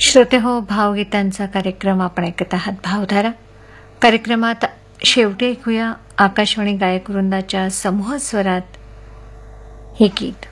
श्रोते हो, भावगीतांचा कार्यक्रम आपण ऐकत आहात. भावधारा कार्यक्रमात शेवटी ऐकूया आकाशवाणी गायक वृंदाच्या समूह स्वरात हे गीत.